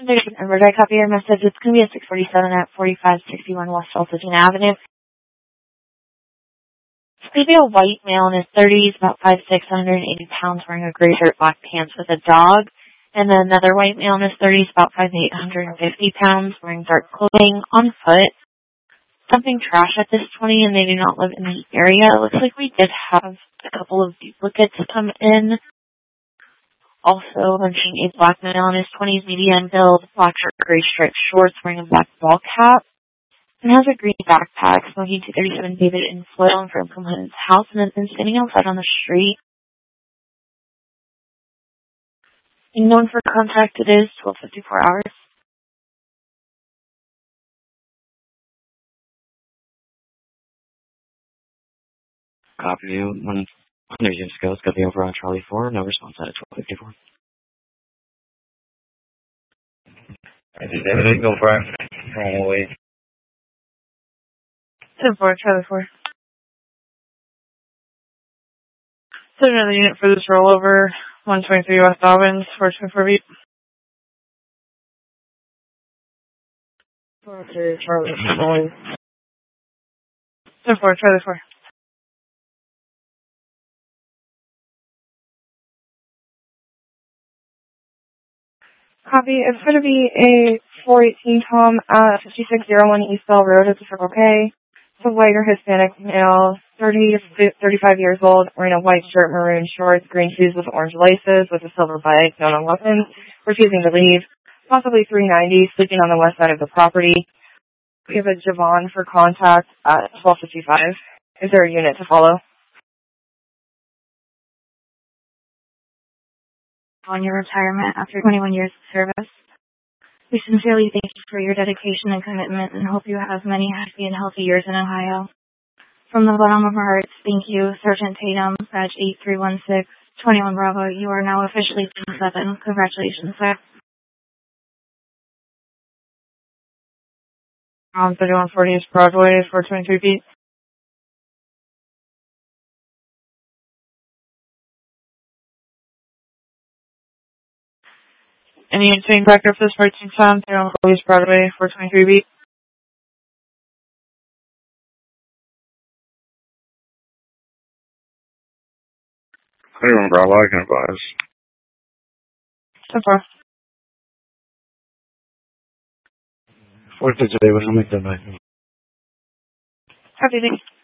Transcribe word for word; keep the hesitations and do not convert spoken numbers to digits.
Remember, I copy your message. It's going to be at six forty-seven at forty-five sixty-one West Elton Avenue. It's going to be a white male in his thirties, about five six, one hundred eighty pounds, wearing a gray shirt, black pants with a dog. And then another white male in his thirties, about five eight, one hundred fifty pounds, wearing dark clothing, on foot. Something trash at this twenty, and they do not live in the area. It looks like we did have a couple of duplicates come in. Also, I'm seeing a black male in his twenties, medium build, black shirt, gray striped shorts, wearing a black ball cap, and has a green backpack, smoking two thirty-seven David in Foil in front of Component's house, and has been standing outside on the street. And known for contact, it is twelve fifty-four hours. Copy you. One hundred units ago, it's got the over on Charlie four. No response at twelve fifty-four. I did everything go for it. Wrong way. ten four, Charlie four. So another unit for this rollover, one twenty-three West Dobbins, four twenty-four beat. four two, Charlie four. ten four, Charlie four. Copy. It's going to be a four eighteen Tom at fifty-six oh one East Bell Road at the Circle K. It's a white or Hispanic male, thirty to thirty-five years old, wearing a white shirt, maroon shorts, green shoes with orange laces, with a silver bike, known on weapons, refusing to leave, possibly three ninety, sleeping on the west side of the property. We have a Javon for contact at twelve fifty-five. Is there a unit to follow? On your retirement after twenty-one years of service. We sincerely thank you for your dedication and commitment and hope you have many happy and healthy years in Ohio. From the bottom of our hearts, thank you, Sergeant Tatum, badge eight three one six, twenty-one Bravo. You are now officially Team seven. Congratulations, sir. On thirty-one forty East Broadway, four twenty-three feet. Any insane back up this fourteen sound, thirty-one forty East Broadway, four twenty-three beat. thirty-one Bravo, I can advise. ten four. four today, but I'll make that back. Happy, thanks.